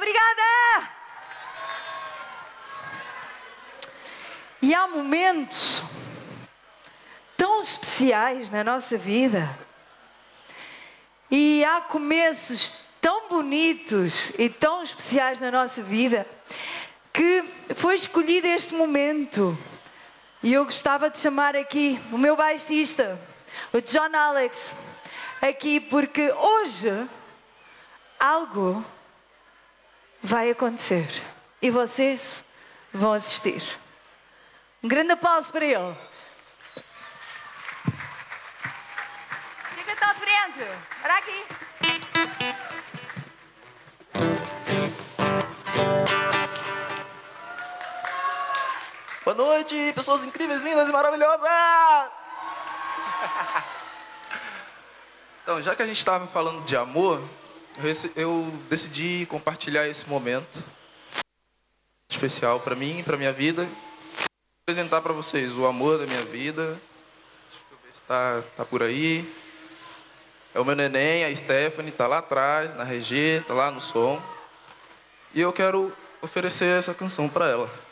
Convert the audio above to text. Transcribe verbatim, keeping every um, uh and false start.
obrigada! E há momentos tão especiais na nossa vida. E há começos tão bonitos e tão especiais na nossa vida que foi escolhido este momento. E eu gostava de chamar aqui o meu baixista, o John Alex, aqui porque hoje algo vai acontecer e vocês vão assistir. Um grande aplauso para ele. Chega-te à frente. Para aqui. Boa noite, pessoas incríveis, lindas e maravilhosas! Então, já que a gente estava falando de amor, eu, rece- eu decidi compartilhar esse momento especial para mim e para minha vida. Apresentar para vocês o amor da minha vida. Deixa eu ver se tá, tá por aí. É o meu neném, a Stephanie, tá lá atrás, na regia, tá lá no som. E eu quero oferecer essa canção para ela.